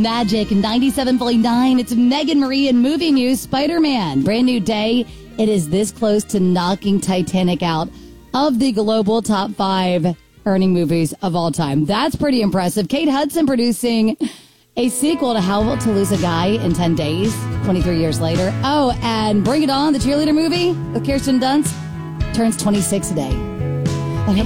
Magic 97.9. It's Megan Marie and movie news. Spider-Man, brand new day. It is this close to knocking Titanic out of the global top 5 earning movies of all time. That's pretty impressive. Kate Hudson producing a sequel to How to Lose a Guy in 10 Days, 23 years later. Oh, and Bring It On, the cheerleader movie with Kirsten Dunst, turns 26 today.